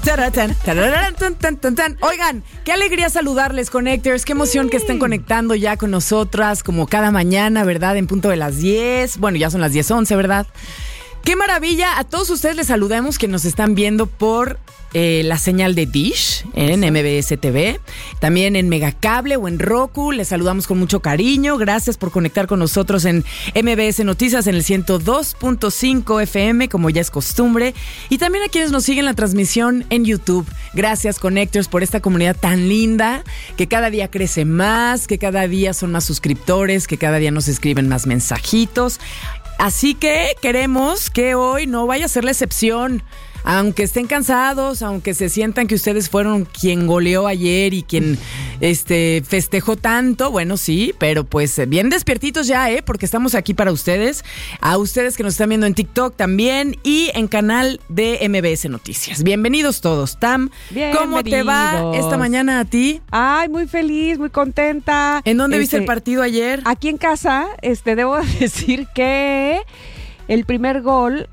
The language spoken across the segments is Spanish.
Oigan, qué alegría saludarles, Connectors. Qué emoción que estén conectando ya con nosotras, como cada mañana, ¿verdad? En punto de las 10. Bueno, ya son las 10:11, ¿verdad? Qué maravilla. A todos ustedes les saludamos que nos están viendo por la señal de Dish en MBS TV, también en Megacable o en Roku. Les saludamos con mucho cariño. Gracias por conectar con nosotros en MBS Noticias en el 102.5 FM, como ya es costumbre. Y también a quienes nos siguen la transmisión en YouTube. Gracias, Connectors, por esta comunidad tan linda, que cada día crece más, que cada día son más suscriptores, que cada día nos escriben más mensajitos. Así que queremos que hoy no vaya a ser la excepción. Aunque estén cansados, aunque se sientan que ustedes fueron quien goleó ayer y quien festejó tanto, bueno, sí, pero pues bien despiertitos ya, porque estamos aquí para ustedes. A ustedes que nos están viendo en TikTok también y en canal de MBS Noticias. Bienvenidos todos. Tam, ¿cómo te va esta mañana a ti? Ay, muy feliz, muy contenta. ¿En dónde viste el partido ayer? Aquí en casa, debo decir que el primer gol,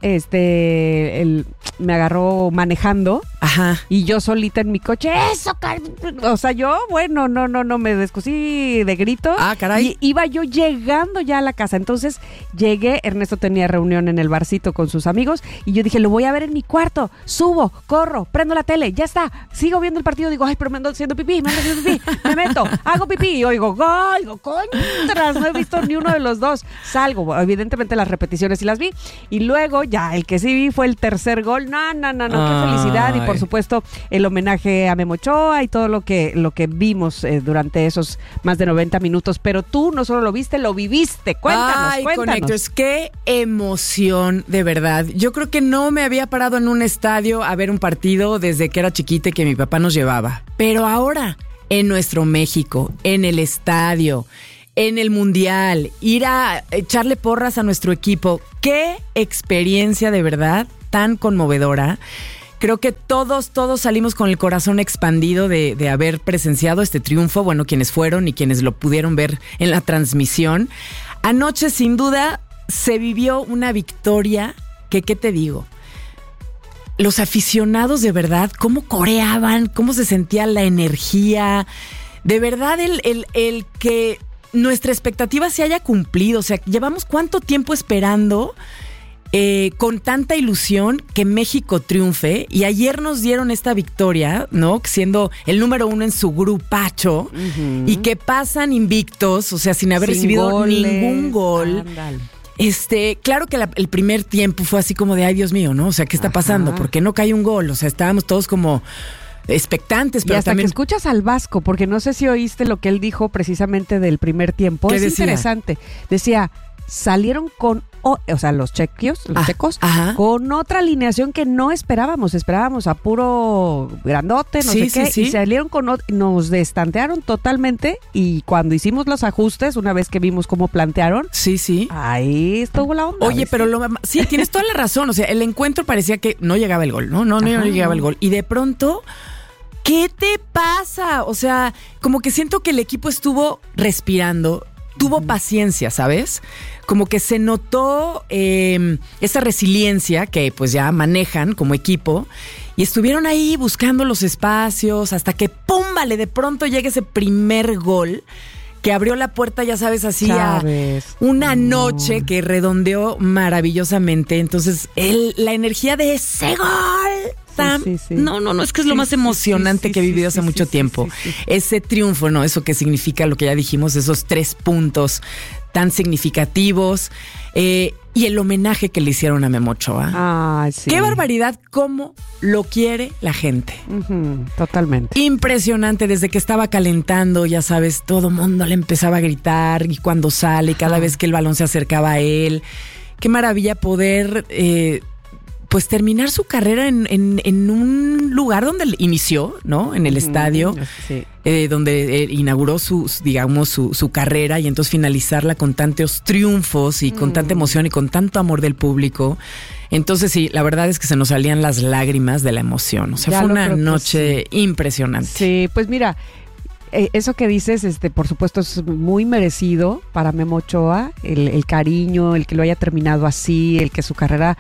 me agarró manejando. Ajá. Y yo solita en mi coche, o sea, yo, bueno, no, me descosí de grito. Ah, caray. Y iba yo llegando ya a la casa. Entonces llegué, Ernesto tenía reunión en el barcito con sus amigos y yo dije, lo voy a ver en mi cuarto. Subo, corro, prendo la tele, ya está. Sigo viendo el partido, digo, ay, pero me ando haciendo pipí, me meto, hago pipí y oigo, gol, digo, contras, no he visto ni uno de los dos. Salgo, evidentemente las repeticiones sí las vi. Y luego ya, el que sí vi fue el tercer gol. No, qué felicidad. Y por supuesto, el homenaje a Memo Ochoa y todo lo que vimos durante esos más de 90 minutos. Pero tú no solo lo viste, lo viviste. Cuéntanos. Connectors, qué emoción, de verdad. Yo creo que no me había parado en un estadio a ver un partido desde que era chiquita y que mi papá nos llevaba. Pero ahora, en nuestro México, en el estadio, en el Mundial, ir a echarle porras a nuestro equipo. Qué experiencia, de verdad, tan conmovedora. Creo que todos salimos con el corazón expandido de haber presenciado este triunfo. Bueno, quienes fueron y quienes lo pudieron ver en la transmisión. Anoche, sin duda, se vivió una victoria que, ¿qué te digo? Los aficionados, de verdad, cómo coreaban, cómo se sentía la energía. De verdad, el que nuestra expectativa se haya cumplido. O sea, llevamos cuánto tiempo esperando con tanta ilusión que México triunfe, y ayer nos dieron esta victoria, ¿no? Siendo el número 1 en su grupacho, y que pasan invictos, o sea, sin haber recibido ningún gol. Ándale. Claro que el primer tiempo fue así como de, ay, Dios mío, ¿no? O sea, ¿qué está pasando? ¿Por qué no cae un gol? O sea, estábamos todos como expectantes, pero y hasta también que escuchas al Vasco, porque no sé si oíste lo que él dijo precisamente del primer tiempo. ¿Qué es decía? Interesante. Decía, salieron con, o sea, los checos, con otra alineación que no esperábamos a puro grandote, no sé qué, y salieron nos destantearon totalmente, y cuando hicimos los ajustes, una vez que vimos cómo plantearon, ahí estuvo la onda. Oye, ¿viste? pero sí, tienes toda la razón, o sea, el encuentro parecía que no llegaba el gol, no llegaba el gol, y de pronto, ¿qué te pasa? O sea, como que siento que el equipo estuvo respirando, tuvo paciencia, ¿sabes? Como que se notó esa resiliencia que pues ya manejan como equipo, y estuvieron ahí buscando los espacios hasta que ¡pum! Vale, de pronto llega ese primer gol que abrió la puerta, ya sabes, así a una noche que redondeó maravillosamente. Entonces, la energía de ese gol, Sam, no, es que es lo más emocionante que he vivido hace mucho tiempo. Ese triunfo, ¿no? Eso que significa lo que ya dijimos, esos 3 puntos tan significativos, y el homenaje que le hicieron a Memo Ochoa. ¡Qué barbaridad! ¿Cómo lo quiere la gente? Totalmente. Impresionante, desde que estaba calentando, ya sabes, todo mundo le empezaba a gritar, y cuando sale, cada vez que el balón se acercaba a él. Qué maravilla poder pues terminar su carrera en un lugar donde inició, ¿no? En el estadio, donde inauguró su carrera, y entonces finalizarla con tantos triunfos y con tanta emoción y con tanto amor del público. Entonces sí, la verdad es que se nos salían las lágrimas de la emoción. O sea, fue una noche impresionante. Sí, pues mira, eso que dices, por supuesto, es muy merecido para Memo Ochoa, el cariño, el que lo haya terminado así, el que su carrera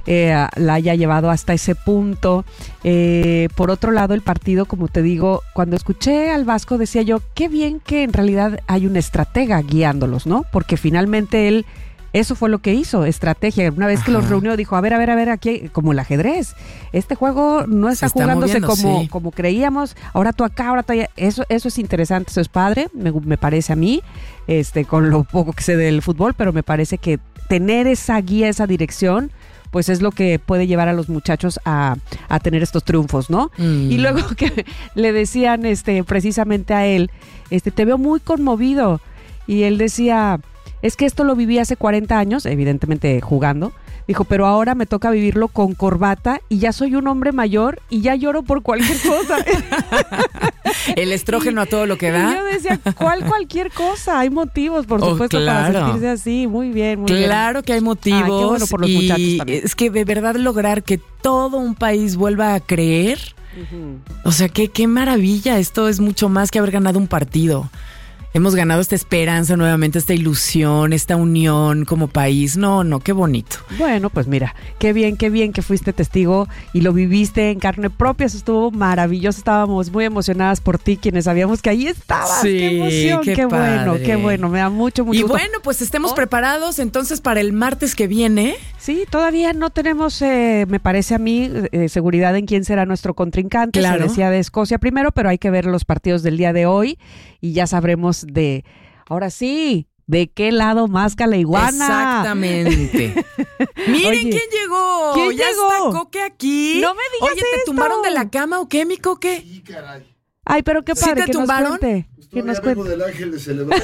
la haya llevado hasta ese punto. Por otro lado, el partido, como te digo, cuando escuché al Vasco decía yo, qué bien que en realidad hay un estratega guiándolos, ¿no? Porque finalmente él, eso fue lo que hizo, estrategia. Una vez que los reunió, dijo, a ver, aquí, como el ajedrez. Este juego no está jugándose moviendo, como creíamos. Ahora tú acá, ahora tú allá. Eso es interesante, eso es padre, me parece a mí, con lo poco que sé del fútbol, pero me parece que tener esa guía, esa dirección, pues es lo que puede llevar a los muchachos a tener estos triunfos, ¿no? Y luego que le decían precisamente a él, te veo muy conmovido. Y él decía, es que esto lo viví hace 40 años, evidentemente jugando. Dijo, pero ahora me toca vivirlo con corbata y ya soy un hombre mayor y ya lloro por cualquier cosa. El estrógeno a todo lo que da. Y yo decía, cualquier cosa? Hay motivos, por supuesto, claro, para sentirse así. Muy bien, muy bien. Claro que hay motivos. Qué bueno por los muchachos también. Es que de verdad lograr que todo un país vuelva a creer. O sea, qué maravilla. Esto es mucho más que haber ganado un partido. Hemos ganado esta esperanza nuevamente, esta ilusión, esta unión como país. No, qué bonito. Bueno, pues mira, qué bien que fuiste testigo y lo viviste en carne propia. Eso estuvo maravilloso. Estábamos muy emocionadas por ti, quienes sabíamos que ahí estabas. Sí, qué emoción, qué bueno. Me da mucho y gusto. Bueno, pues estemos preparados entonces para el martes que viene. Sí, todavía no tenemos, me parece a mí, seguridad en quién será nuestro contrincante. Claro. Se decía de Escocia primero, pero hay que ver los partidos del día de hoy y ya sabremos ahora sí, ¿de qué lado masca la iguana? Exactamente. Miren, Oye, quién llegó. ¿quién ya llegó? está Coque aquí. No me digas Oye, ¿te esto. tumbaron de la cama o qué, mi Coque? Sí, caray. Ay, pero qué ¿Sí padre, te que tumbaron? nos cuente. Que nos Todavía vengo cuente. del ángel de celebrar.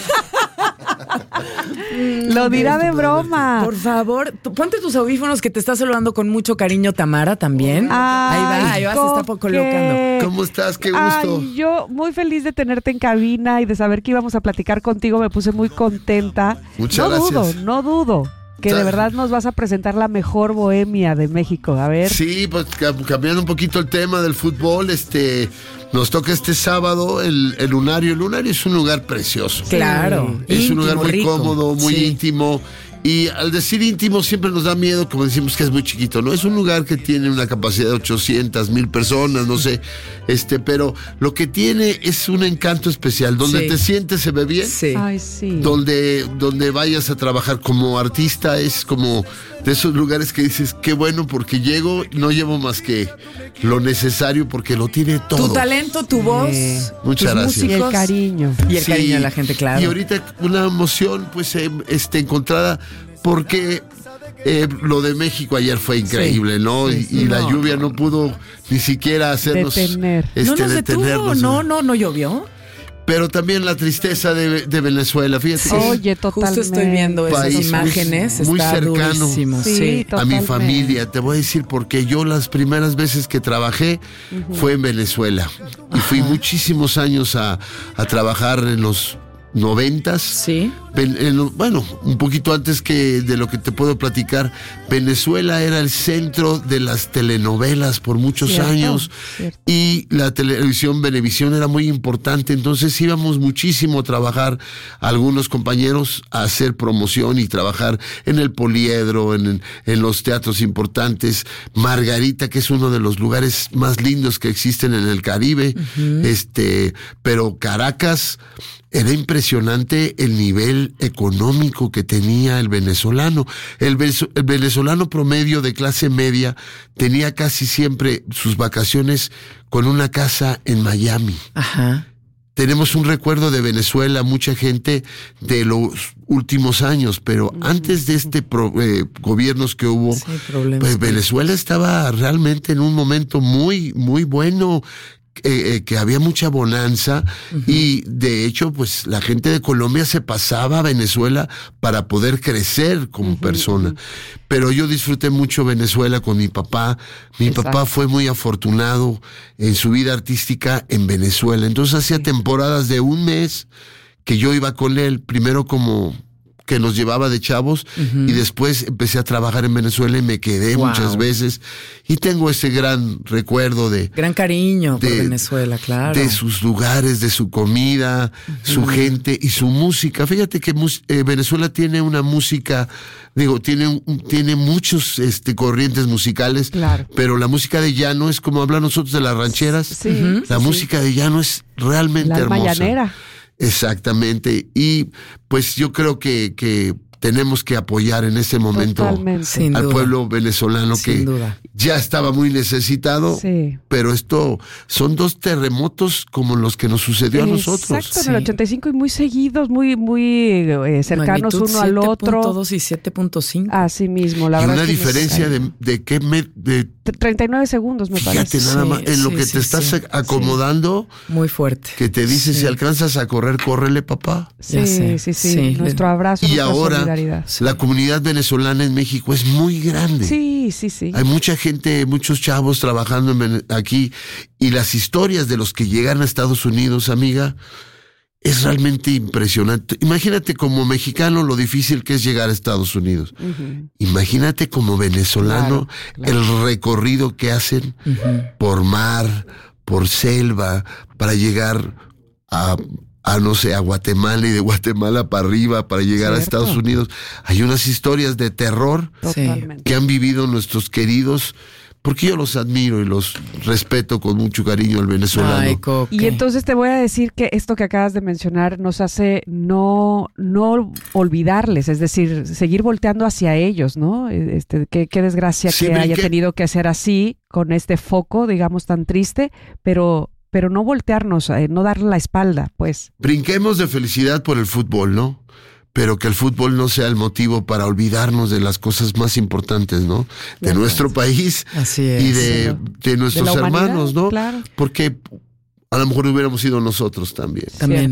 Lo dirá de broma. Por favor, ponte tus audífonos que te está saludando con mucho cariño Tamara también. Ahí va, se está Coque. colocando. ¿Cómo estás? Qué gusto. Ay, yo muy feliz de tenerte en cabina y de saber que íbamos a platicar contigo. Me puse muy contenta. Muchas gracias. No dudo que de verdad nos vas a presentar la mejor bohemia de México. A ver. Sí, pues cambiando un poquito el tema del fútbol, nos toca este sábado el Lunario. El Lunario es un lugar precioso. Claro. Es un lugar muy rico. cómodo, muy Sí. íntimo. Y al decir íntimo siempre nos da miedo, como decimos que es muy chiquito, ¿no? Es un lugar que tiene una capacidad de 800,000 personas, no sé, pero lo que tiene es un encanto especial. Donde Sí. te sientes se ve bien. Sí. Ay, sí. Donde vayas a trabajar como artista es como de esos lugares que dices, qué bueno, porque llego, no llevo más que lo necesario porque lo tiene todo. Tu talento, tu voz, Muchas tus gracias. Y el músicos. cariño. Y el Sí. cariño de la gente, claro. Y ahorita una emoción pues encontrada porque lo de México ayer fue increíble, ¿no? Sí, sí. Y la No, lluvia no pudo ni siquiera hacernos Detener. No nos detenernos. detuvo, no llovió. Pero también la tristeza de Venezuela, fíjate. que Oye, Justo totalmente. estoy viendo esas País muy- imágenes. muy está cercano. durísimo, Sí, sí. a mi totalmente. familia. Te voy a decir porque yo las primeras veces que trabajé fue en Venezuela. Y fui muchísimos años a trabajar en los 90s. Sí. Bueno, un poquito antes que de lo que te puedo platicar, Venezuela era el centro de las telenovelas por muchos Cierto, años cierto. y la televisión Venevisión era muy importante, entonces íbamos muchísimo a trabajar, algunos compañeros a hacer promoción y trabajar en el Poliedro, en los teatros importantes, Margarita, que es uno de los lugares más lindos que existen en el Caribe, pero Caracas. Era impresionante el nivel económico que tenía el venezolano. El venezolano promedio de clase media tenía casi siempre sus vacaciones con una casa en Miami. Ajá. Tenemos un recuerdo de Venezuela, mucha gente de los últimos años, pero antes de gobiernos que hubo, Sí, problemas. pues Venezuela estaba realmente en un momento muy, muy bueno. Que había mucha bonanza y de hecho pues la gente de Colombia se pasaba a Venezuela para poder crecer como persona. Pero yo disfruté mucho Venezuela con mi papá. Mi Exacto. papá fue muy afortunado en su vida artística en Venezuela. Entonces hacía temporadas de un mes que yo iba con él, primero como que nos llevaba de chavos y después empecé a trabajar en Venezuela y me quedé muchas veces y tengo ese gran recuerdo de gran cariño por Venezuela, claro, de sus lugares, de su comida, su gente y su música. Fíjate que Venezuela tiene una música, tiene muchos corrientes musicales, claro, pero la música de llano es como hablar nosotros de las rancheras. La música de llano es realmente la hermosa. Llanera. Exactamente, y pues yo creo que tenemos que apoyar en ese momento al pueblo venezolano que ya estaba muy necesitado, pero esto son 2 terremotos como los que nos sucedió a nosotros. Exacto, en el 85 y muy seguidos, muy cercanos magnitud uno al otro. 7.2 y 7.5. Así mismo, la y verdad. Una diferencia de 39 segundos, me parece. Fíjate nada más, en lo que te estás acomodando. Muy fuerte. Que te dice, si alcanzas a correr, córrele, papá. Sí. Nuestro abrazo, y nuestra ahora, solidaridad. La comunidad venezolana en México es muy grande. Sí. Hay mucha gente, muchos chavos trabajando aquí, y las historias de los que llegan a Estados Unidos, amiga, es realmente impresionante. Imagínate como mexicano lo difícil que es llegar a Estados Unidos. Imagínate como venezolano el recorrido que hacen por mar, por selva, para llegar a no sé, a Guatemala, y de Guatemala para arriba para llegar a Estados Unidos. Hay unas historias de terror que han vivido nuestros queridos, porque yo los admiro y los respeto con mucho cariño al venezolano. Ay, y entonces te voy a decir que esto que acabas de mencionar nos hace no olvidarles, es decir, seguir volteando hacia ellos, ¿no? Qué desgracia que haya tenido que ser así, con este foco, digamos, tan triste, pero no voltearnos, no darle la espalda, pues. Brinquemos de felicidad por el fútbol, ¿no? Pero que el fútbol no sea el motivo para olvidarnos de las cosas más importantes, ¿no? De nuestro país. Así es, y de nuestros hermanos, ¿no? Claro. Porque a lo mejor hubiéramos sido nosotros también.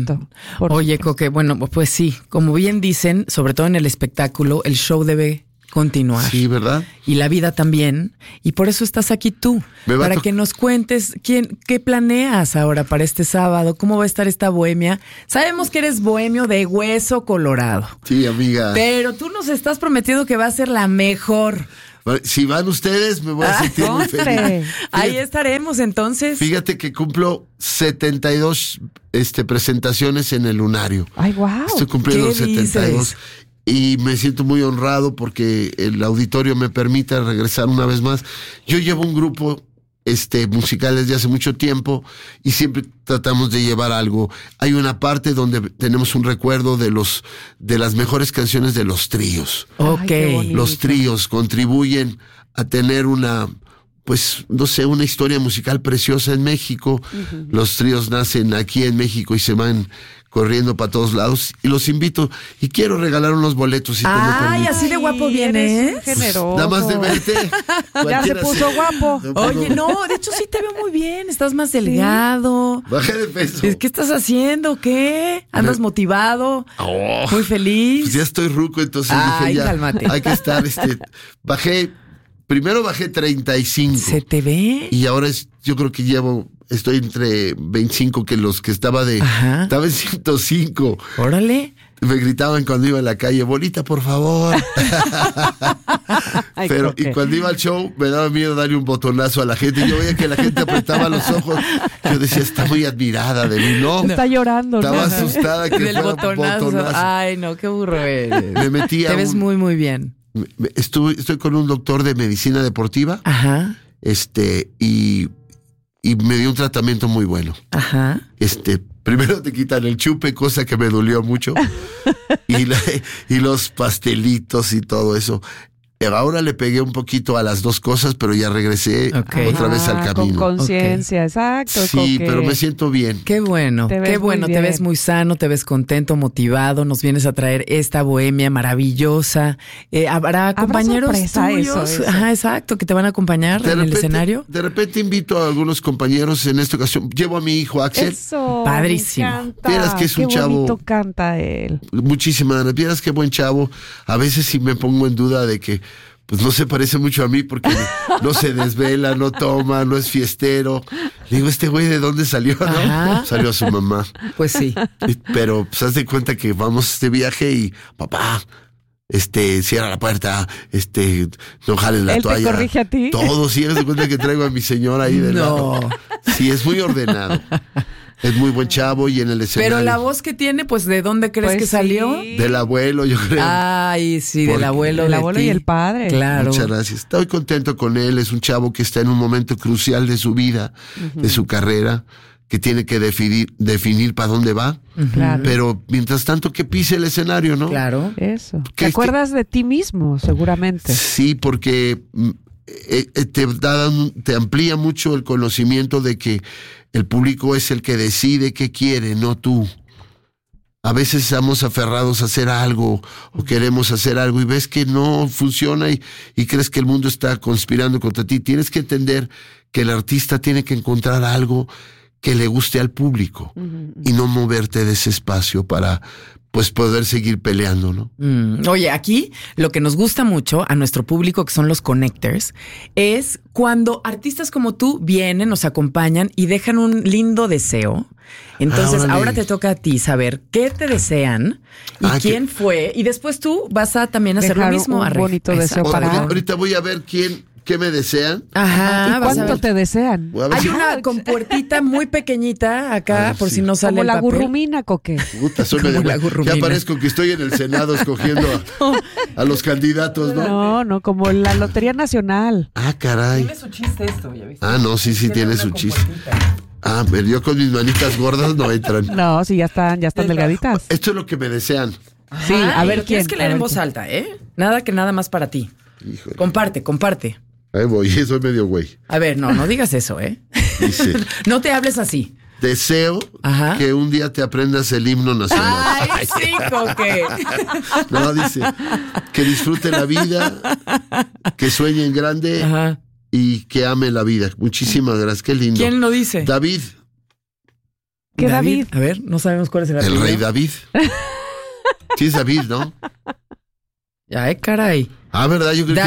Oye, Coque, bueno, pues sí, como bien dicen, sobre todo en el espectáculo, el show debe continuar. Sí, ¿verdad? Y la vida también. Y por eso estás aquí tú, para que nos cuentes qué planeas ahora para este sábado, cómo va a estar esta bohemia. Sabemos que eres bohemio de hueso colorado. Sí, amiga. Pero tú nos estás prometiendo que va a ser la mejor. Si van ustedes, me voy a sentir muy feliz. Ahí estaremos entonces. Fíjate que cumplo 72 presentaciones en el Lunario. Ay, wow. Estoy cumpliendo 72. Dices? Y me siento muy honrado porque el auditorio me permite regresar una vez más. Yo llevo un grupo musical desde hace mucho tiempo y siempre tratamos de llevar algo. Hay una parte donde tenemos un recuerdo de las mejores canciones de los tríos. Okay. Los tríos contribuyen a tener una historia musical preciosa en México. Los tríos nacen aquí en México y se van corriendo para todos lados, y los invito, y quiero regalar unos boletos. Ay, así de guapo viene, generoso. Nada más de verte. Ya se puso guapo. Oye, no, de hecho sí te veo muy bien, estás más delgado. Bajé de peso. ¿Qué estás haciendo? ¿Qué? ¿Andas motivado? Muy feliz. Pues ya estoy ruco, entonces dije ya, cálmate. Hay que estar, primero bajé 35. ¿Se te ve? Y ahora yo creo que estoy entre 25, que los que estaba en 105. Órale. Me gritaban cuando iba a la calle, bolita, por favor. Ay, y cuando iba al show, me daba miedo darle un botonazo a la gente. Yo veía que la gente apretaba los ojos. Yo decía, está muy admirada de mí. No, está llorando. Estaba asustada que del fuera botonazo. Ay, no, qué burro eres. Me metí Te ves muy, muy bien. Estoy con un doctor de medicina deportiva. Ajá. Y me dio un tratamiento muy bueno. Ajá. Primero te quitan el chupe, cosa que me dolió mucho. y los pastelitos y todo eso. Ahora le pegué un poquito a las dos cosas, pero ya regresé otra vez al camino. Con conciencia, exacto. Sí, pero me siento bien. Qué bueno, te ves muy sano, te ves contento, motivado, nos vienes a traer esta bohemia maravillosa. ¿Habrá compañeros tuyos? Eso. Ajá, exacto, que te van a acompañar en el escenario. De repente invito a algunos compañeros en esta ocasión. Llevo a mi hijo Axel. Eso, padrísimo. Vieras que es un chavo. Qué bonito canta él. Muchísimas gracias. Vieras qué buen chavo. A veces sí me pongo en duda de que pues no se parece mucho a mí porque no se desvela, no toma, no es fiestero. Le digo, ¿este güey de dónde salió? ¿No? Ajá. Salió a su mamá. Pues sí. Pero pues haz de cuenta que vamos a este viaje y papá, cierra la puerta, no jales la ¿Él toalla. te corrige a ti? Todo, sí, haz de cuenta que traigo a mi señora ahí del No. lado. Sí, es muy ordenado. Es muy buen chavo y en el escenario. Pero la voz que tiene, pues, ¿de dónde crees Pues que salió? sí. Del abuelo, yo creo. Ay, sí, del Porque- abuelo. El de abuelo ti. y el padre. Claro. Muchas gracias. Estoy contento con él. Es un chavo que está en un momento crucial de su vida, de su carrera, que tiene que definir para dónde va. Claro. Pero mientras tanto que pise el escenario, ¿no? Claro. Eso. ¿Qué- ¿Te acuerdas de ti mismo, seguramente? Sí, porque te amplía mucho el conocimiento de que el público es el que decide qué quiere, no tú. A veces estamos aferrados a hacer algo o queremos hacer algo y ves que no funciona y crees que el mundo está conspirando contra ti. Tienes que entender que el artista tiene que encontrar algo que le guste al público y no moverte de ese espacio para pues poder seguir peleando, ¿no? Oye, aquí lo que nos gusta mucho a nuestro público, que son los connectors, es cuando artistas como tú vienen, nos acompañan y dejan un lindo deseo. Entonces, Órale. ahora te toca a ti saber qué te desean y quién fue. Y después tú vas a también hacer lo Dejar mismo. un bonito deseo Exacto. para- Ahorita voy a ver qué me desean. Ajá. ¿Y vas a cuánto ver. te desean? Voy a ver Hay si- una con puertita muy pequeñita acá, Ah, por sí. si no sale Como el la papel. gurrumina, Coque. Puta, soy Como medio- la gurrumina. ya parezco que estoy en el Senado escogiendo a los candidatos, ¿no? No, como la Lotería Nacional. Ah, caray. su chiste esto, ya viste. Ah, no, sí tiene su chiste. Ah, pero yo con mis manitas gordas no entran. No, sí, ya están delgaditas. Esto es lo que me desean. Sí, a ver quién. Tienes que leer a ver en voz quién. alta, ¿eh? Nada más para ti. Híjole. Comparte. Ahí voy, soy medio güey. A ver, no digas eso, ¿eh? Dice, No te hables así. deseo Ajá. que un día te aprendas el himno nacional. Ay, sí, Coque. No, dice, que disfrute la vida, que sueñe en grande Ajá. y que ame la vida. Muchísimas gracias, qué lindo. ¿Quién lo dice? David, ¿Qué David? A ver, no sabemos cuál es el el apellido. rey David. Sí es David, ¿no? Ay, caray. Ah, ¿verdad? Yo creo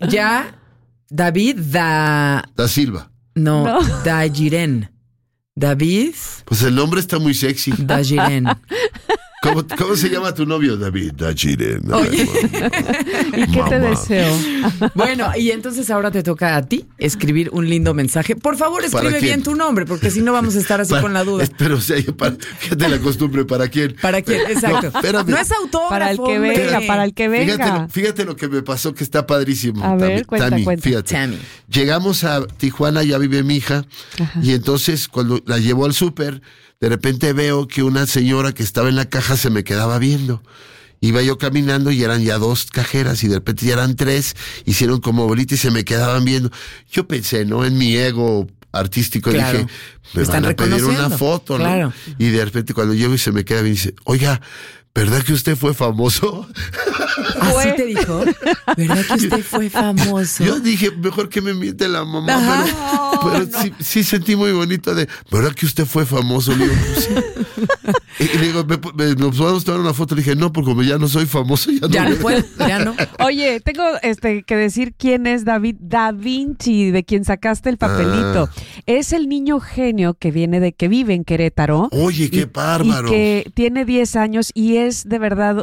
David Da Silva. No, Dajiren. David Pues el nombre está muy sexy. Dajiren. ¿Cómo se llama tu novio, David? Dajiren. Oye. ¿Y qué te Mamá. deseo? Bueno, y entonces ahora te toca a ti escribir un lindo mensaje. Por favor, escribe ¿Para quién? bien tu nombre, porque si no vamos a estar así con la duda. Pero, o sea, fíjate la costumbre, ¿para quién? ¿Para quién? Exacto. No, espérame. No es autógrafo, Para el que hombre. venga, para el que venga. Fíjate lo que me pasó, que está padrísimo. A ver, cuenta. Fíjate. Tammy. Llegamos a Tijuana, ya vive mi hija, y entonces cuando la llevo al súper, de repente veo que una señora que estaba en la caja se me quedaba viendo. Iba yo caminando y eran ya 2 cajeras y de repente ya eran 3, hicieron como bolita y se me quedaban viendo. Yo pensé, ¿no? En mi ego artístico, Claro. dije, me Están van a pedir una reconociendo. foto, ¿no? Claro. Y de repente cuando llego y se me queda bien, dice, oiga, ¿verdad que usted fue famoso? Así te dijo. ¿Verdad que usted fue famoso? Yo dije, mejor que me miente la mamá, pero sí sentí muy bonito de, ¿verdad que usted fue famoso? Le digo, pues, sí. Y le digo, ¿nos podemos tomar una foto? Le dije, no, porque como ya no soy famoso, Ya no me- puedo, ya no. Oye, tengo que decir quién es David Da Vinci, de quien sacaste el papelito. Es el niño genio que vive en Querétaro. Oye, qué bárbaro. Y que tiene 10 años y es de verdad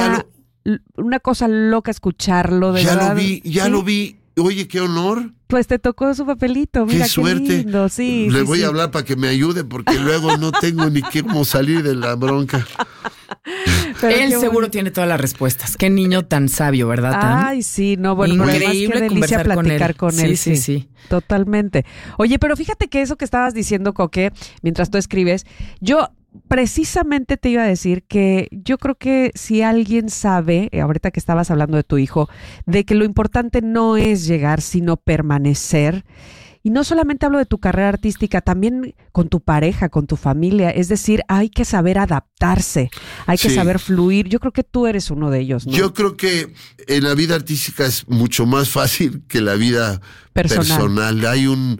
una cosa loca escucharlo, de Ya verdad. ya Sí. lo vi. Oye, qué honor, Pues te tocó su papelito, mira qué suerte. lindo, sí. Le sí, voy sí. a hablar para que me ayude, porque luego no tengo ni cómo salir de la bronca. Pero Él qué seguro bonito. tiene todas las respuestas. Qué niño tan sabio, ¿verdad, Tam? Ay, sí, no, bueno, pero además Increíble qué delicia conversar con platicar él. con Sí, él. sí, sí. Totalmente. Oye, pero fíjate que eso que estabas diciendo, Coque, mientras tú escribes, yo precisamente te iba a decir que yo creo que si alguien sabe, ahorita que estabas hablando de tu hijo, de que lo importante no es llegar, sino permanecer. Y no solamente hablo de tu carrera artística, también con tu pareja, con tu familia. Es decir, hay que saber adaptarse, hay que Sí. saber fluir. Yo creo que tú eres uno de ellos, ¿no? Yo creo que en la vida artística es mucho más fácil que la vida personal. Hay un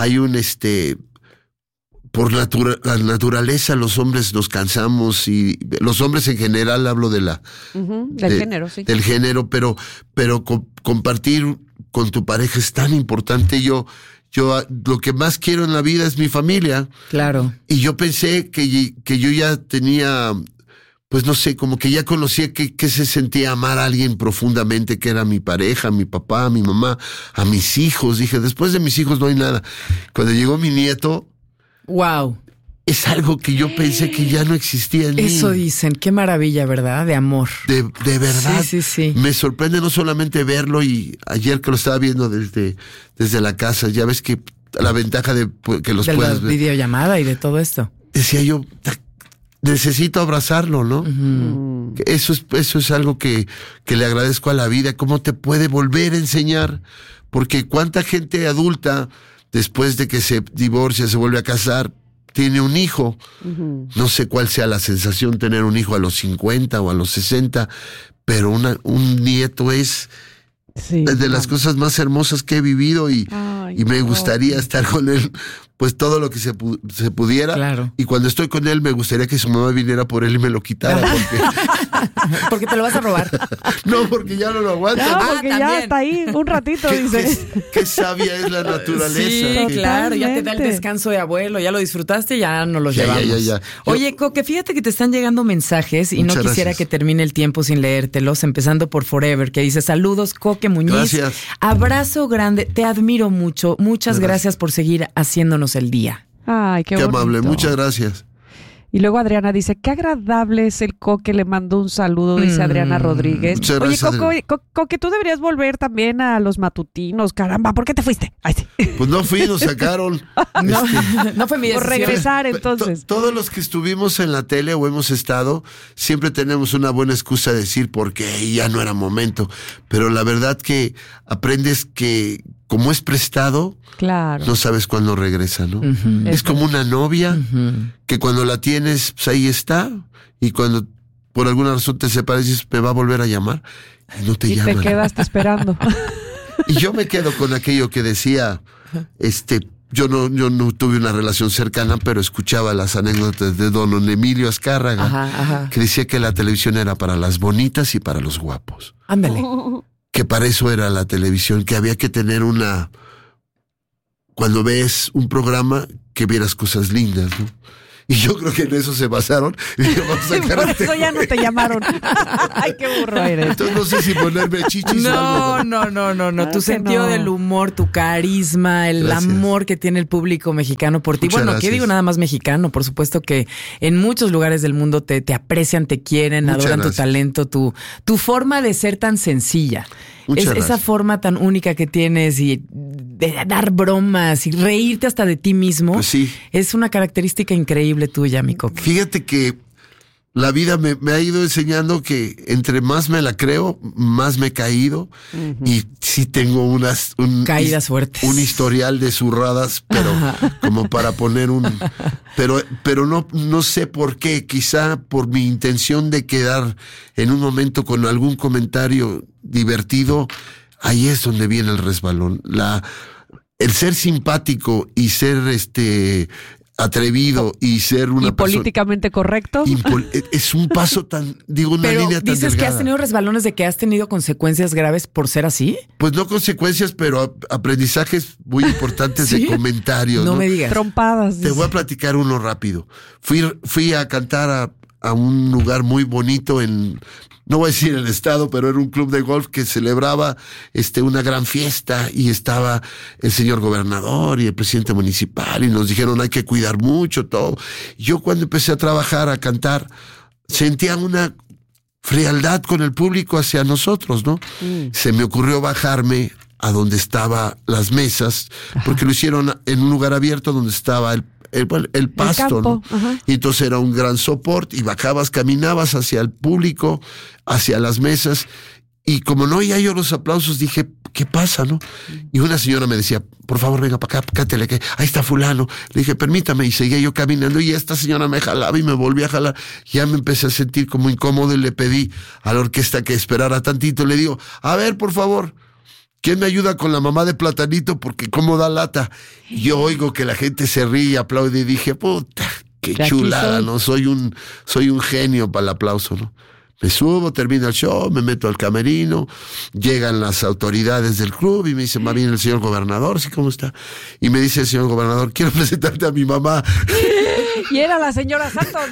por la naturaleza los hombres nos cansamos y los hombres en general, hablo de Del género, sí. del género, pero compartir con tu pareja es tan importante. Yo lo que más quiero en la vida es mi familia. Claro. Y yo pensé que yo ya tenía, pues no sé, como que ya conocía que se sentía amar a alguien profundamente, que era mi pareja, mi papá, mi mamá, a mis hijos. Dije, después de mis hijos no hay nada. Cuando llegó mi nieto, Wow. es algo que yo pensé que ya no existía en mí. Eso dicen, qué maravilla, ¿verdad? De amor. De verdad. Sí. Me sorprende no solamente verlo, y ayer que lo estaba viendo desde la casa, ya ves que la ventaja de que los De la puedes ver. videollamada y de todo esto. Decía yo, necesito abrazarlo, ¿no? Eso es algo que le agradezco a la vida, cómo te puede volver a enseñar, porque cuánta gente adulta, después de que se divorcia, se vuelve a casar, tiene un hijo. No sé cuál sea la sensación tener un hijo a los 50 o a los 60, pero un nieto es de las cosas más hermosas que he vivido, y me gustaría estar con él, pues todo lo que se pudiera. Claro. Y cuando estoy con él, me gustaría que su mamá viniera por él y me lo quitara. Porque te lo vas a robar. No, porque ya no lo aguanto. No, porque ya también. está ahí un ratito, dice. Qué sabia es la naturaleza. Sí, que- claro, ya te da el Totalmente. descanso de abuelo, ya lo disfrutaste, ya no los Ya, llevamos. ya. Oye, Coque, fíjate que te están llegando mensajes y no Muchas quisiera gracias. que termine el tiempo sin leértelos, empezando por Forever, que dice, saludos, Coque Muñiz. Gracias. Abrazo grande, te admiro mucho, muchas gracias por seguir haciéndonos el día. Ay, qué Qué bonito. amable, muchas gracias. Y luego Adriana dice, qué agradable es el Coque, le mandó un saludo, dice Adriana Rodríguez. Muchas Oye, gracias, Coque, tú deberías volver también a los matutinos, caramba, ¿por qué te fuiste? Ay, sí. Pues no fui, nos sacaron. No, no fue mi Por decisión. regresar entonces. Todos los que estuvimos en la tele o hemos estado, siempre tenemos una buena excusa de decir porque ya no era momento. Pero la verdad que aprendes que como es prestado, Claro. no sabes cuándo regresa, ¿no? Ujú. Es como una novia que cuando la tienes, pues ahí está. Y cuando por alguna razón te separas, dices, me va a volver a llamar. Y no te Y llama. te quedaste esperando. Y yo me quedo con aquello que decía, yo no tuve una relación cercana, pero escuchaba las anécdotas de don Emilio Azcárraga, Ajá. que decía que la televisión era para las bonitas y para los guapos. Ándale. Que para eso era la televisión, que había que tener cuando ves un programa, que vieras cosas lindas, ¿no? Y yo creo que en eso se basaron. Y dije, vamos a sacar Por este eso ya no te llamaron. Ay, qué burro eres. Entonces no sé si ponerme chichis o algo. No. Claro Tu que sentido no. del humor, tu carisma, el Gracias. amor que tiene el público mexicano por ti. Muchas Bueno, ¿qué gracias. digo nada más mexicano? Por supuesto que en muchos lugares del mundo te aprecian, te quieren, Muchas adoran gracias. tu talento, tu forma de ser tan sencilla. Muchas Esa gracias. forma tan única que tienes y de dar bromas y reírte hasta de ti mismo. Pues sí. Es una característica increíble tuya, mi Coque. Fíjate que la vida me ha ido enseñando que entre más me la creo, más me he caído. Y sí tengo Caídas fuertes. un historial de zurradas, pero como para poner pero no sé por qué, quizá por mi intención de quedar en un momento con algún comentario divertido, ahí es donde viene el resbalón. El ser simpático y ser atrevido y ser una Y persona políticamente correcto. es un paso una Pero línea tan dices que delgada. has tenido resbalones, de que has tenido consecuencias graves por ser así. Pues no consecuencias, pero aprendizajes muy importantes ¿Sí? de comentarios. No me digas. Trompadas. Te voy a platicar uno rápido. Fui a cantar a un lugar muy bonito no voy a decir el estado, pero era un club de golf que celebraba una gran fiesta, y estaba el señor gobernador y el presidente municipal, y nos dijeron hay que cuidar mucho todo. Yo cuando empecé a trabajar, a cantar, sentía una frialdad con el público hacia nosotros, ¿no? Se me ocurrió bajarme a donde estaban las mesas, porque lo hicieron en un lugar abierto donde estaba el pasto, campo, ¿no? ajá. Y entonces era un gran soporte, y bajabas, caminabas hacia el público, hacia las mesas, y como no oía yo los aplausos, dije, ¿qué pasa, no? Y una señora me decía, por favor, venga para acá, cántele, que ahí está fulano. Le dije, permítame, y seguía yo caminando, y esta señora me jalaba y me volvía a jalar. Ya me empecé a sentir como incómodo, y le pedí a la orquesta que esperara tantito. Le digo, a ver, por favor, ¿quién me ayuda con la mamá de Platanito? Porque cómo da lata. Y yo oigo que la gente se ríe y aplaude, y dije, puta, qué De aquí chulada, soy. ¿no? Soy un genio para el aplauso, ¿no? Me subo, termina el show, me meto al camerino, llegan las autoridades del club y me dicen, va bien el señor gobernador, ¿sí cómo está? Y me dice el señor gobernador, quiero presentarte a mi mamá. Y era la señora Santos.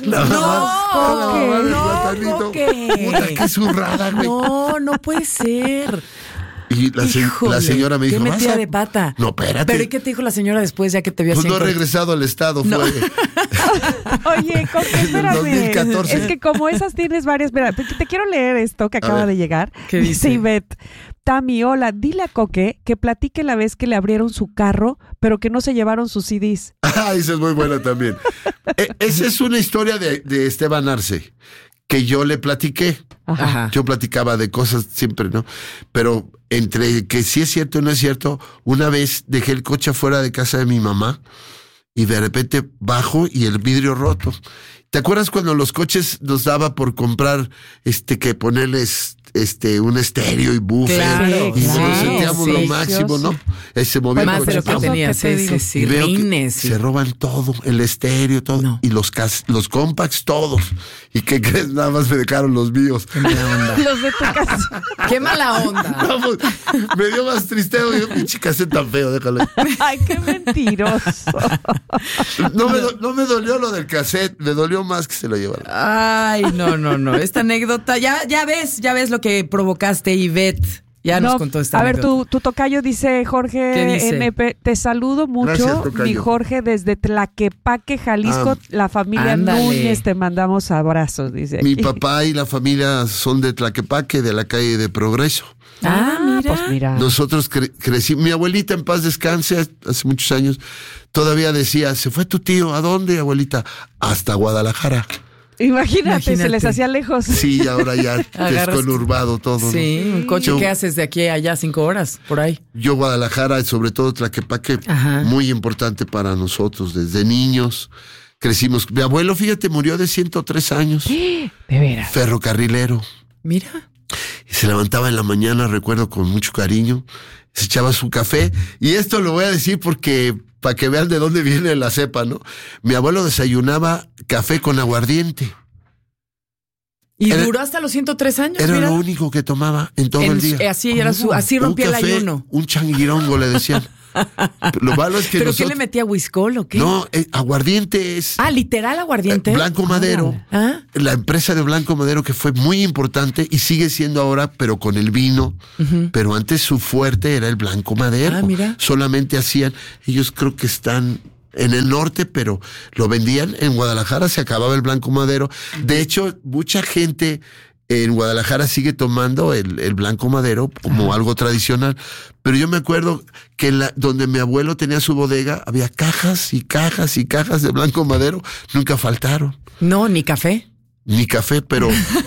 ¿Cómo que? Puta, qué zurrada, güey. No puede ser. Y la señora me dijo, qué metida ¿vas a...? de pata. No, espérate. ¿Pero y qué te dijo la señora después, ya que te vio Pues así? no he regresado al estado, No. fue. Oye, Coque, espérame. 2014. Es que como esas tienes varias. Mira, te quiero leer esto que acaba ver. de llegar. ¿Qué dice? Ivette. Tami, hola, dile a Coque que platique la vez que le abrieron su carro, pero que no se llevaron sus CDs. Ah, esa es muy buena también. Esa es una historia de Esteban Arce, que yo le platiqué. Ajá. Yo platicaba de cosas siempre, ¿no? Pero entre que sí es cierto o no es cierto, una vez dejé el coche afuera de casa de mi mamá y de repente bajo y el vidrio roto. ¿Te acuerdas cuando los coches nos daba por comprar, que ponerles un estéreo y buffer? Claro, y claro, nos sentíamos sí. lo máximo, ¿no? Se movía el Más de lo coche. que tenía, sí. Y veo que Rines, sí. se roban todo, el estéreo, todo. No. Y los compacts, todos. ¿Y qué crees? Nada más me dejaron los míos. Qué mala onda. Los de tu casa. Qué mala onda. Vamos, me dio más tristeza. Yo, pinche cassette tan feo, déjalo. Ay, qué mentiroso. No me dolió lo del cassette, me dolió más que se lo llevaron. Ay, no. Esta anécdota, ya ves lo que provocaste, Ivette. Ya nos contó esta a ver, anécdota. tu tocayo dice, Jorge ¿Qué dice? NP, te saludo mucho, Gracias, tocayo. mi Jorge, desde Tlaquepaque, Jalisco, la familia ándale. Núñez, te mandamos abrazos, dice Mi aquí. papá y la familia son de Tlaquepaque, de la calle de Progreso. Mira. Pues mira. Nosotros crecimos. Mi abuelita, en paz descanse, hace muchos años, todavía decía, ¿se fue tu tío? ¿A dónde, abuelita? Hasta Guadalajara. Imagínate, se les hacía lejos. Sí, ahora ya Agarras- desconurbado todo, ¿no? Sí, un coche Yo- que haces de aquí a allá 5 horas, por ahí. Yo Guadalajara, sobre todo Tlaquepaque, Ajá. muy importante para nosotros. Desde niños crecimos. Mi abuelo, fíjate, murió de 103 años. De veras. Ferrocarrilero. Mira. Y se levantaba en la mañana, recuerdo, con mucho cariño. Se echaba su café. Y esto lo voy a decir porque para que vean de dónde viene la cepa, ¿no? Mi abuelo desayunaba café con aguardiente. Y Era- duró hasta los 103 años, Era mira. lo único que tomaba en todo el día. Así rompía Un el café, ayuno. un changuirongo, le decían. Lo malo es que ¿Pero qué nosotros... le metía, whiskol o qué? No, aguardiente es... Literal aguardiente. Blanco Madero, Ah. la empresa de Blanco Madero que fue muy importante y sigue siendo ahora, pero con el vino. Pero antes su fuerte era el Blanco Madero. Mira. Solamente hacían, ellos creo que están en el norte, pero lo vendían en Guadalajara, se acababa el Blanco Madero. De hecho, mucha gente en Guadalajara sigue tomando el Blanco Madero como algo tradicional. Pero yo me acuerdo que donde mi abuelo tenía su bodega, había cajas y cajas y cajas de Blanco Madero. Nunca faltaron. No, ni café. Ni café, pero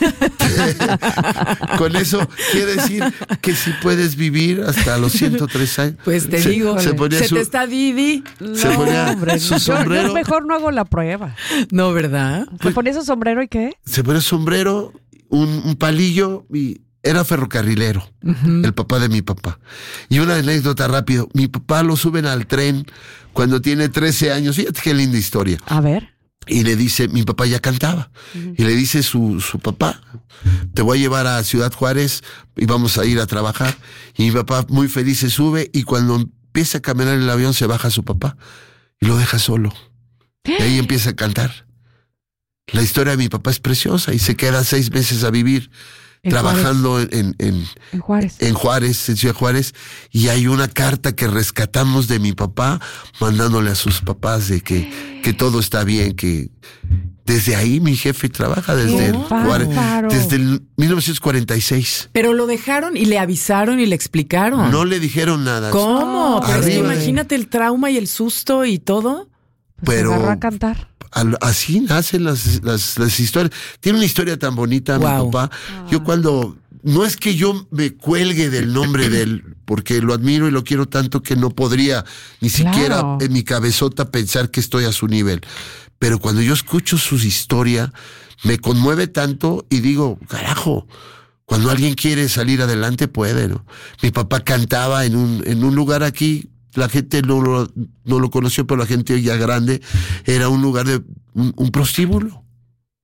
con eso quiere decir que si puedes vivir hasta los 103 años. Pues te digo, se ponía te está Didi. se ponía Hombre, su yo sombrero. mejor no hago la prueba. No, ¿verdad? ¿Se pone su sombrero y qué? Se ponía sombrero, un palillo y era ferrocarrilero, el papá de mi papá. Y una anécdota rápido, mi papá lo suben al tren cuando tiene 13 años, fíjate qué linda historia. A ver. Y le dice, mi papá ya cantaba, y le dice su papá, te voy a llevar a Ciudad Juárez y vamos a ir a trabajar. Y mi papá muy feliz se sube y cuando empieza a caminar el avión se baja su papá y lo deja solo. Y ahí empieza a cantar. La historia de mi papá es preciosa y se queda 6 meses a vivir En trabajando En Juárez. en Juárez, en Ciudad Juárez, y hay una carta que rescatamos de mi papá, mandándole a sus papás de que todo está bien, que desde ahí mi jefe trabaja desde ¡Qué bárbaro! desde el 1946. Pero lo dejaron y le avisaron y le explicaron. No le dijeron nada. ¿Cómo? Pero es que Arriba. imagínate el trauma y el susto y todo. Pues pero- se agarró a cantar. Así nacen las historias. Tiene una historia tan bonita mi Wow. papá. Yo cuando... No es que yo me cuelgue del nombre de él, porque lo admiro y lo quiero tanto que no podría ni siquiera Claro. en mi cabezota pensar que estoy a su nivel. Pero cuando yo escucho su historia, me conmueve tanto y digo, carajo, cuando alguien quiere salir adelante puede, ¿no? Mi papá cantaba en un lugar aquí. La gente no lo conoció, pero la gente ya grande era un lugar de un prostíbulo.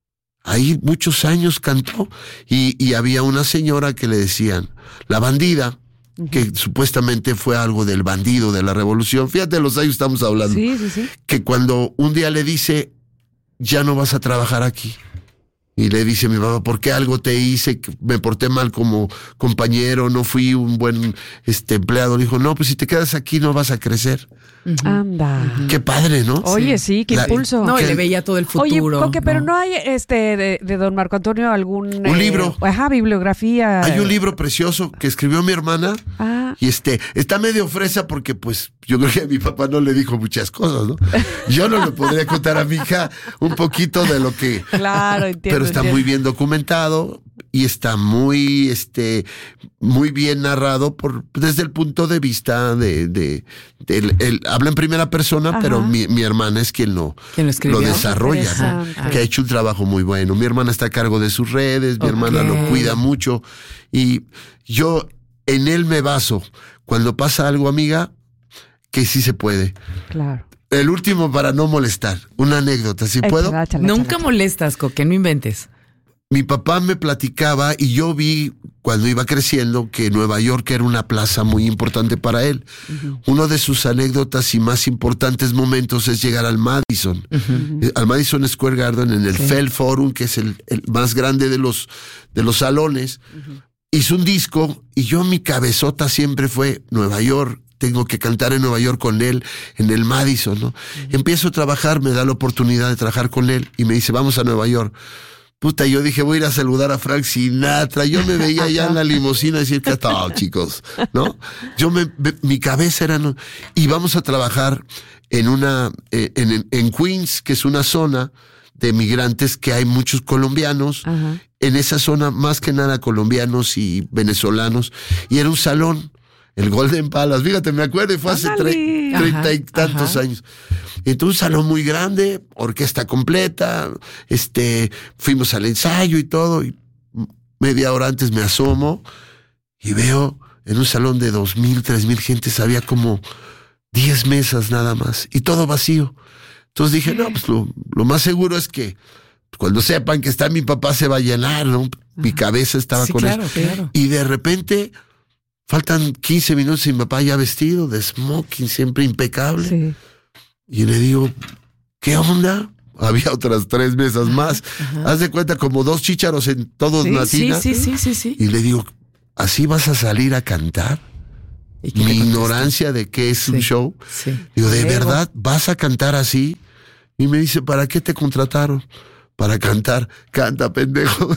ahí muchos años cantó. Y había una señora que le decían, la bandida, que supuestamente fue algo del bandido de la revolución. Fíjate los años estamos hablando. Sí. Que cuando un día le dice, ya no vas a trabajar aquí. Y le dice mi mamá, ¿por qué algo te hice? Me porté mal como compañero, no fui un buen empleado. Le dijo, no, pues si te quedas aquí no vas a crecer. Anda. Qué padre, ¿no? Oye, sí, qué impulso. No, y le veía todo el futuro. Oye, Coque, pero no hay de don Marco Antonio algún... Un libro. Bibliografía. Hay un libro precioso que escribió mi hermana. Y está medio fresa porque pues yo creo que a mi papá no le dijo muchas cosas, ¿no? Yo no le podría contar a mi hija un poquito de lo que... Claro, entiendo. Pero está muy bien documentado y está muy bien narrado desde el punto de vista de habla en primera persona. Ajá. Pero mi hermana es quien lo desarrolla, ¿no? Que ha hecho un trabajo muy bueno. Mi hermana está a cargo de sus redes, mi hermana lo cuida mucho y yo en él me baso. Cuando pasa algo, amiga, que sí se puede. Claro. El último para no molestar, una anécdota, ¿sí puedo? Nunca molestas, Coque, no inventes. Mi papá me platicaba y yo vi cuando iba creciendo que Nueva York era una plaza muy importante para él. Uno de sus anécdotas y más importantes momentos es llegar al Madison, al Madison Square Garden en el Feld Forum, que es el más grande de los salones. Hizo un disco y yo mi cabezota siempre fue Nueva York. Tengo que cantar en Nueva York con él, en el Madison, ¿no? Empiezo a trabajar, me da la oportunidad de trabajar con él y me dice, vamos a Nueva York. Puta, yo dije, voy a ir a saludar a Frank Sinatra. Yo me veía allá en la limusina decir que estaba, chicos, ¿no? Mi cabeza era, no. Y vamos a trabajar en Queens, que es una zona de migrantes que hay muchos colombianos. En esa zona, más que nada colombianos y venezolanos. Y era un salón. El Golden Palace, fíjate, me acuerdo, y fue hace 30 y tantos años. Entonces, un salón muy grande, orquesta completa, fuimos al ensayo y todo, y media hora antes me asomo y veo en un salón de 2,000, 3,000 gentes, había como 10 mesas nada más, y todo vacío. Entonces dije, no, pues lo más seguro es que cuando sepan que está mi papá se va a llenar, ¿no? Mi cabeza estaba con eso. Claro. Y de repente... faltan 15 minutos y mi papá ya vestido de smoking, siempre impecable. Sí. Y le digo, ¿qué onda? Había otras 3 mesas más. Haz de cuenta como 2 chícharos en todos latina. Sí. Y le digo, ¿así vas a salir a cantar? Mi ignorancia de qué es un show. Sí. Digo, ¿de verdad vas a cantar así? Y me dice, ¿para qué te contrataron? Para cantar, canta, pendejo.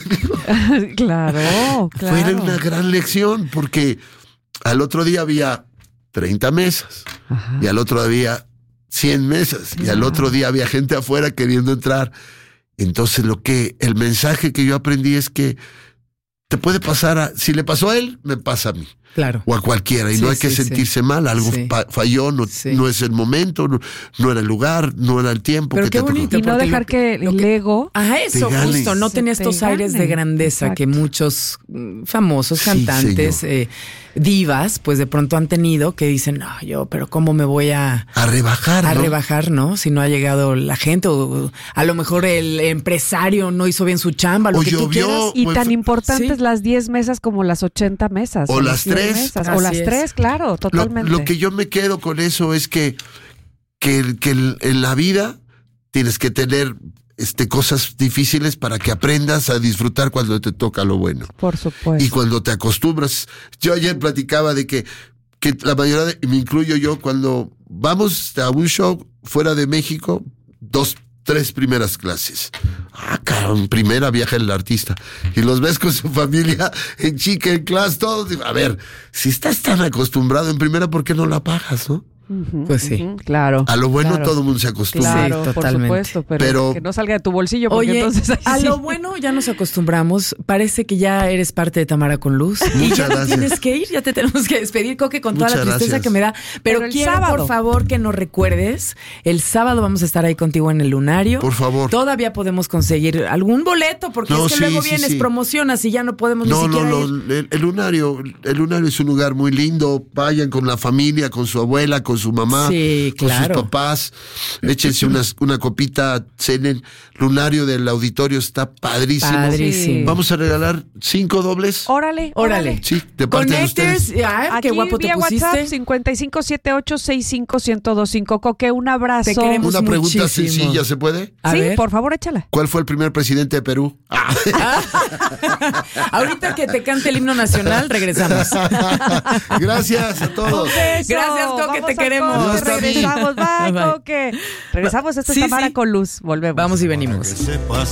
Claro. Fue una gran lección porque al otro día había 30 mesas y al otro había 100 mesas y al otro día había gente afuera queriendo entrar. Entonces el mensaje que yo aprendí es que te puede pasar si le pasó a él, me pasa a mí. Claro. O a cualquiera, y no hay que sentirse mal, algo falló, no es el momento, no era el lugar, no era el tiempo. Pero qué bonito. Y no dejar que el ego... eso justo, no tenía estos aires de grandeza que muchos famosos cantantes, divas, pues de pronto han tenido, que dicen, no, pero ¿cómo me voy a rebajar, ¿no? Rebajar, ¿no? Si no ha llegado la gente, o a lo mejor el empresario no hizo bien su chamba, lo que tú quieras. Y tan importantes las 10 mesas como las 80 mesas. O las 3. O las 3, claro, totalmente. Lo que yo me quedo con eso es que en la vida tienes que tener cosas difíciles para que aprendas a disfrutar cuando te toca lo bueno. Por supuesto. Y cuando te acostumbras. Yo ayer platicaba de que la mayoría, me incluyo yo, cuando vamos a un show fuera de México, 3 primeras clases. Cabrón, primera viaja el artista. Y los ves con su familia en chicken class, todos. A ver, si estás tan acostumbrado en primera, ¿por qué no la pagas, no? Pues sí. Claro. A lo bueno todo el mundo se acostumbra. Claro, sí, totalmente. Por supuesto, pero que no salga de tu bolsillo, porque oye, entonces a lo bueno ya nos acostumbramos. Parece que ya eres parte de Tamara con Luz. Y ya te tienes que ir, ya te tenemos que despedir, Coque, con toda la tristeza que me da. Pero quiero, sábado, por favor, que nos recuerdes. El sábado vamos a estar ahí contigo en el Lunario. Por favor. Todavía podemos conseguir algún boleto, porque es que luego vienes, promocionas y ya no podemos ni siquiera ir. El Lunario es un lugar muy lindo. Vayan con la familia, con su abuela, con su mamá, Sí, con claro. sus papás. Échense una copita, cenen. Lunario del auditorio está padrísimo. Padrísimo. Vamos a regalar 5 dobles. Órale. Sí, de parte de ustedes. Connectors, ay, Aquí qué guapo te vía pusiste. WhatsApp 5578651025. Coque, un abrazo. Te queremos Una pregunta muchísimo. sencilla, ¿se puede? A Sí, ver. por favor, échala. ¿Cuál fue el primer presidente de Perú? Ahorita que te cante el himno nacional, regresamos. Gracias a todos. Gracias, Coque, Vamos te a queremos. Coque, Dios te regresamos. Bye, Bye. Coque. Regresamos. Esto Sí, es Tamara sí. con Luz. Volvemos. Vamos y venimos. Que sepas